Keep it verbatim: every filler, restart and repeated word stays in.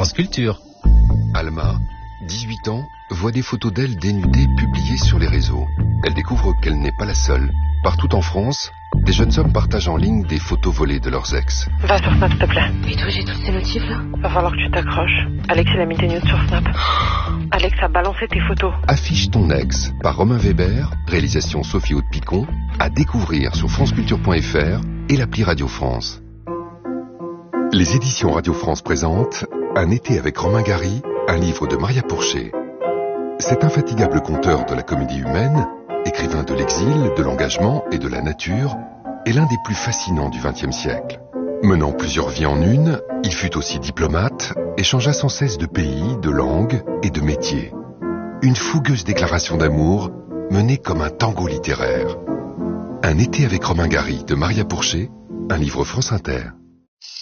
France Culture. Alma, dix-huit ans, voit des photos d'elle dénudée publiées sur les réseaux. Elle découvre qu'elle n'est pas la seule. Partout en France, des jeunes hommes partagent en ligne des photos volées de leurs ex. Va sur Snap, s'il te plaît. Et toi, j'ai tous ces notifs là. Va falloir que tu t'accroches. Alex, il a mis tes nudes sur Snap. Alex a balancé tes photos. Affiche ton ex par Romain Weber, réalisation Sophie Haute-Picon, à découvrir sur franceculture point f r et l'appli Radio France. Les éditions Radio France présentent Un été avec Romain Gary, un livre de Maria Pourchet. Cet infatigable conteur de la comédie humaine, écrivain de l'exil, de l'engagement et de la nature, est l'un des plus fascinants du vingtième siècle. Menant plusieurs vies en une, il fut aussi diplomate et changea sans cesse de pays, de langue et de métier. Une fougueuse déclaration d'amour menée comme un tango littéraire. Un été avec Romain Gary de Maria Pourchet, un livre France Inter.